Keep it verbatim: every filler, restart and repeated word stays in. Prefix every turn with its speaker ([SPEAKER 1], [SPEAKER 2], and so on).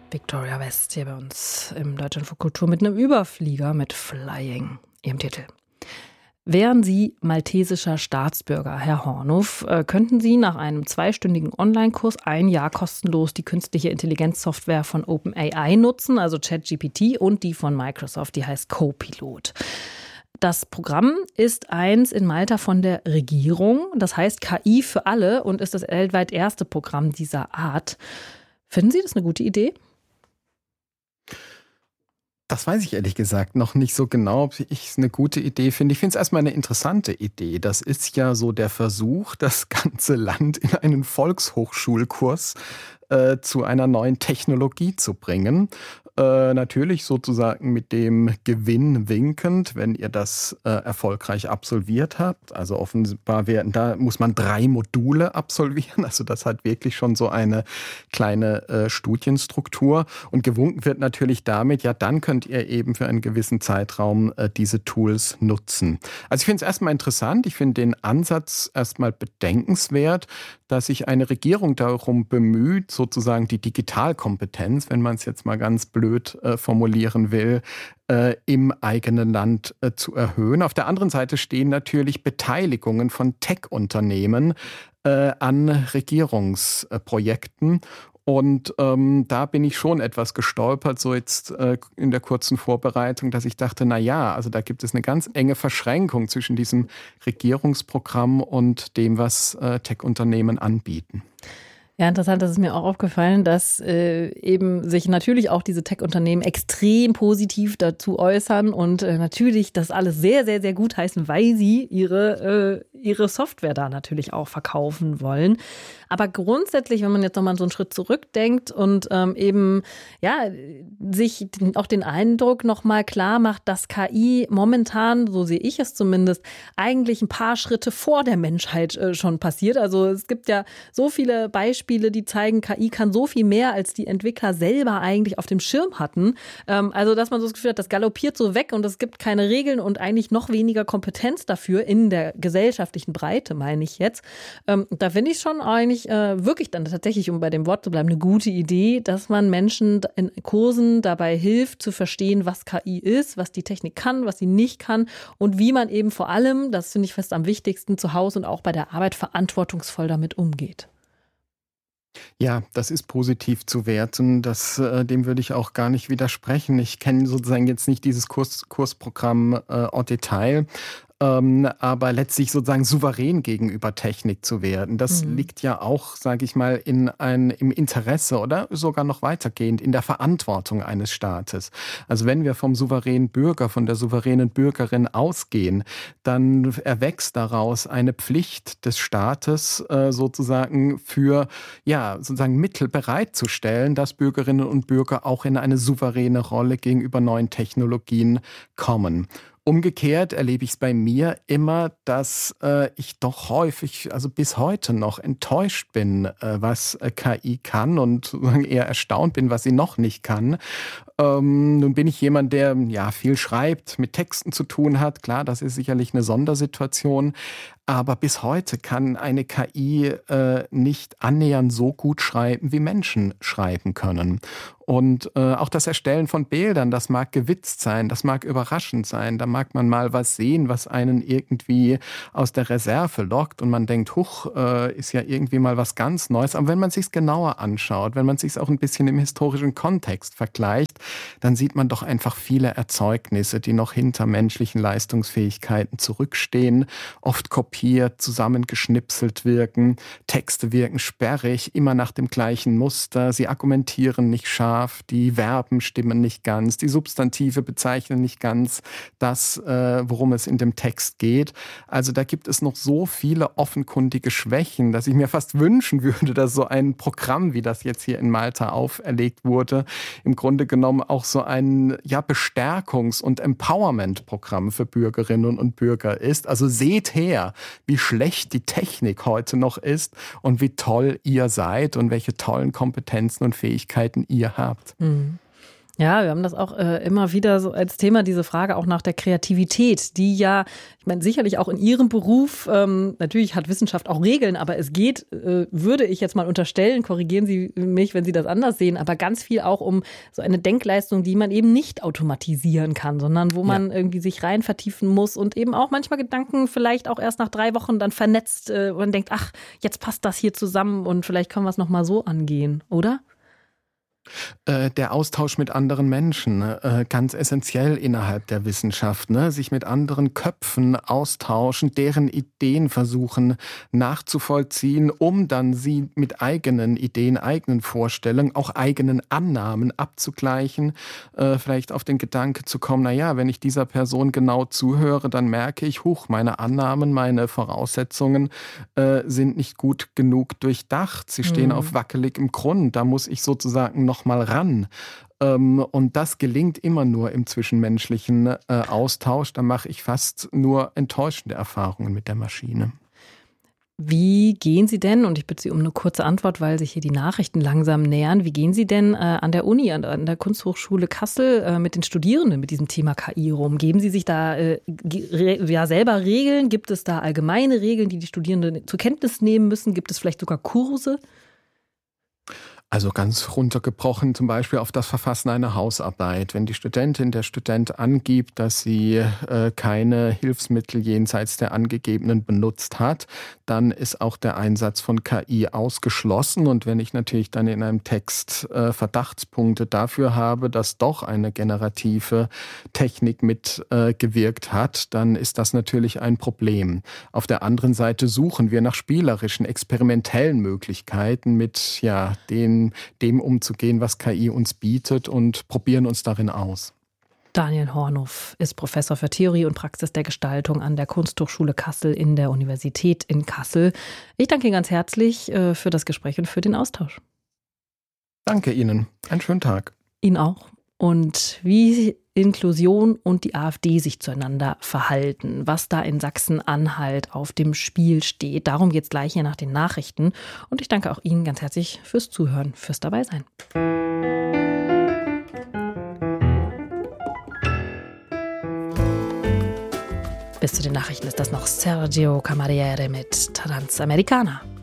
[SPEAKER 1] Victoria West hier bei uns im Deutschlandfunk Kultur mit einem Überflieger mit Flying, ihrem Titel. Wären Sie maltesischer Staatsbürger, Herr Hornuf, könnten Sie nach einem zweistündigen Online-Kurs ein Jahr kostenlos die künstliche Intelligenzsoftware von OpenAI nutzen, also ChatGPT, und die von Microsoft, die heißt Copilot. Das Programm ist eins in Malta von der Regierung, das heißt K I für alle und ist das weltweit erste Programm dieser Art. Finden Sie das eine gute Idee?
[SPEAKER 2] Das weiß ich ehrlich gesagt noch nicht so genau, ob ich es eine gute Idee finde. Ich finde es erstmal eine interessante Idee. Das ist ja so der Versuch, das ganze Land in einen Volkshochschulkurs äh, zu einer neuen Technologie zu bringen. Äh, natürlich sozusagen mit dem Gewinn winkend, wenn ihr das äh, erfolgreich absolviert habt. Also offenbar werden, da muss man drei Module absolvieren. Also das hat wirklich schon so eine kleine äh, Studienstruktur. Und gewunken wird natürlich damit, ja, dann könnt ihr eben für einen gewissen Zeitraum äh, diese Tools nutzen. Also ich finde es erstmal interessant. Ich finde den Ansatz erstmal bedenkenswert, dass sich eine Regierung darum bemüht, sozusagen die Digitalkompetenz, wenn man es jetzt mal ganz blöd äh, formulieren will, äh, im eigenen Land äh, zu erhöhen. Auf der anderen Seite stehen natürlich Beteiligungen von Tech-Unternehmen äh, an Regierungsprojekten. Und ähm, da bin ich schon etwas gestolpert, so jetzt äh, in der kurzen Vorbereitung, dass ich dachte, na ja, also da gibt es eine ganz enge Verschränkung zwischen diesem Regierungsprogramm und dem, was äh, Tech-Unternehmen anbieten.
[SPEAKER 1] Ja, interessant, das ist mir auch aufgefallen, dass äh, eben sich natürlich auch diese Tech-Unternehmen extrem positiv dazu äußern und äh, natürlich das alles sehr, sehr, sehr gut heißen, weil sie ihre, äh, ihre Software da natürlich auch verkaufen wollen. Aber grundsätzlich, wenn man jetzt nochmal so einen Schritt zurückdenkt und ähm, eben ja sich auch den Eindruck nochmal klar macht, dass K I momentan, so sehe ich es zumindest, eigentlich ein paar Schritte vor der Menschheit äh, schon passiert. Also es gibt ja so viele Beispiele, die zeigen, K I kann so viel mehr, als die Entwickler selber eigentlich auf dem Schirm hatten. Ähm, also dass man so das Gefühl hat, das galoppiert so weg und es gibt keine Regeln und eigentlich noch weniger Kompetenz dafür in der gesellschaftlichen Breite, meine ich jetzt. Ähm, da finde ich schon eigentlich Äh, wirklich dann tatsächlich, um bei dem Wort zu bleiben, eine gute Idee, dass man Menschen in Kursen dabei hilft, zu verstehen, was K I ist, was die Technik kann, was sie nicht kann und wie man eben vor allem, das finde ich fast am wichtigsten, zu Hause und auch bei der Arbeit verantwortungsvoll damit umgeht.
[SPEAKER 2] Ja, das ist positiv zu werten. Das, äh, dem würde ich auch gar nicht widersprechen. Ich kenne sozusagen jetzt nicht dieses Kurs, Kursprogramm äh, en Detail. Ähm, aber letztlich sozusagen souverän gegenüber Technik zu werden. Das mhm. liegt ja auch, sage ich mal, in ein, im Interesse oder sogar noch weitergehend in der Verantwortung eines Staates. Also wenn wir vom souveränen Bürger, von der souveränen Bürgerin ausgehen, dann erwächst daraus eine Pflicht des Staates äh, sozusagen für, ja, sozusagen Mittel bereitzustellen, dass Bürgerinnen und Bürger auch in eine souveräne Rolle gegenüber neuen Technologien kommen. Umgekehrt erlebe ich es bei mir immer, dass äh, ich doch häufig, also bis heute noch enttäuscht bin, äh, was äh, K I kann und eher erstaunt bin, was sie noch nicht kann. Ähm, nun bin ich jemand, der ja viel schreibt, mit Texten zu tun hat. Klar, das ist sicherlich eine Sondersituation. Aber bis heute kann eine K I äh, nicht annähernd so gut schreiben, wie Menschen schreiben können. Und äh, auch das Erstellen von Bildern, das mag gewitzt sein, das mag überraschend sein. Da mag man mal was sehen, was einen irgendwie aus der Reserve lockt und man denkt, huch, äh, ist ja irgendwie mal was ganz Neues. Aber wenn man sich's genauer anschaut, wenn man sich's auch ein bisschen im historischen Kontext vergleicht, dann sieht man doch einfach viele Erzeugnisse, die noch hinter menschlichen Leistungsfähigkeiten zurückstehen, oft kopiert, zusammengeschnipselt wirken, Texte wirken sperrig, immer nach dem gleichen Muster, sie argumentieren nicht scharf, die Verben stimmen nicht ganz, die Substantive bezeichnen nicht ganz das, äh, worum es in dem Text geht. Also da gibt es noch so viele offenkundige Schwächen, dass ich mir fast wünschen würde, dass so ein Programm, wie das jetzt hier in Malta auferlegt wurde, im Grunde genommen auch so ein ja, Bestärkungs- und Empowerment-Programm für Bürgerinnen und Bürger ist. Also seht her, wie schlecht die Technik heute noch ist und wie toll ihr seid und welche tollen Kompetenzen und Fähigkeiten ihr habt.
[SPEAKER 1] Mhm. Ja, wir haben das auch äh, immer wieder so als Thema, diese Frage auch nach der Kreativität, die ja, ich meine, sicherlich auch in Ihrem Beruf, ähm, natürlich hat Wissenschaft auch Regeln, aber es geht, äh, würde ich jetzt mal unterstellen, korrigieren Sie mich, wenn Sie das anders sehen, aber ganz viel auch um so eine Denkleistung, die man eben nicht automatisieren kann, sondern wo man ja. irgendwie sich rein vertiefen muss und eben auch manchmal Gedanken vielleicht auch erst nach drei Wochen dann vernetzt äh, und denkt, ach, jetzt passt das hier zusammen und vielleicht können wir es nochmal so angehen, oder?
[SPEAKER 2] Der Austausch mit anderen Menschen, ganz essentiell innerhalb der Wissenschaft, ne? Sich mit anderen Köpfen austauschen, deren Ideen versuchen nachzuvollziehen, um dann sie mit eigenen Ideen, eigenen Vorstellungen, auch eigenen Annahmen abzugleichen, vielleicht auf den Gedanke zu kommen, na ja, wenn ich dieser Person genau zuhöre, dann merke ich, huch, meine Annahmen, meine Voraussetzungen äh, sind nicht gut genug durchdacht, sie stehen mhm. auf wackeligem Grund, da muss ich sozusagen noch mal ran. Und das gelingt immer nur im zwischenmenschlichen Austausch. Da mache ich fast nur enttäuschende Erfahrungen mit der Maschine.
[SPEAKER 1] Wie gehen Sie denn, und ich bitte Sie um eine kurze Antwort, weil sich hier die Nachrichten langsam nähern, wie gehen Sie denn äh, an der Uni, an, an der Kunsthochschule Kassel äh, mit den Studierenden mit diesem Thema K I rum? Geben Sie sich da äh, re, ja, selber Regeln? Gibt es da allgemeine Regeln, die die Studierenden zur Kenntnis nehmen müssen? Gibt es vielleicht sogar Kurse?
[SPEAKER 2] Also ganz runtergebrochen zum Beispiel auf das Verfassen einer Hausarbeit. Wenn die Studentin, der Student angibt, dass sie äh, keine Hilfsmittel jenseits der angegebenen benutzt hat, dann ist auch der Einsatz von K I ausgeschlossen. Und wenn ich natürlich dann in einem Text äh, Verdachtspunkte dafür habe, dass doch eine generative Technik mitgewirkt äh, hat, dann ist das natürlich ein Problem. Auf der anderen Seite suchen wir nach spielerischen, experimentellen Möglichkeiten mit ja den dem umzugehen, was K I uns bietet und probieren uns darin aus.
[SPEAKER 1] Daniel Hornhof ist Professor für Theorie und Praxis der Gestaltung an der Kunsthochschule Kassel in der Universität in Kassel. Ich danke Ihnen ganz herzlich für das Gespräch und für den Austausch.
[SPEAKER 2] Danke Ihnen. Einen schönen Tag.
[SPEAKER 1] Ihnen auch. Und wie Inklusion und die AfD sich zueinander verhalten, was da in Sachsen-Anhalt auf dem Spiel steht. Darum geht es gleich hier nach den Nachrichten. Und ich danke auch Ihnen ganz herzlich fürs Zuhören, fürs Dabeisein. Bis zu den Nachrichten ist das noch Sergio Camariere mit Transamericana.